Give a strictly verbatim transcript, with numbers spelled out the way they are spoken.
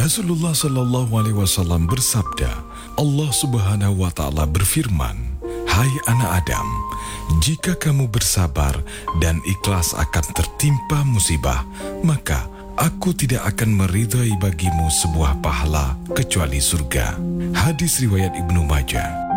Rasulullah Shallallahu Alaihi Wasallam bersabda, Allah Subhanahu Wa Taala berfirman, Hai anak Adam, jika kamu bersabar dan ikhlas akan tertimpa musibah, maka Aku tidak akan meridhai bagimu sebuah pahala kecuali surga. Hadis riwayat Ibnu Majah.